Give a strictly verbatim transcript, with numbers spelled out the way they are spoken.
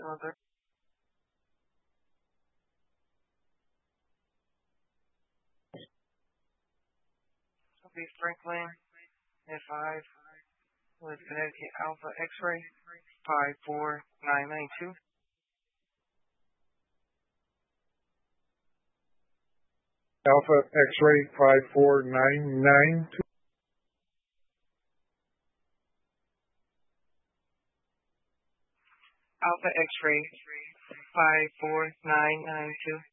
Another. Okay, Franklin, F five, with Connecticut Alpha X-ray, five four nine nine two. Alpha X-ray five four nine nine two. Alpha X-ray, five four nine nine two.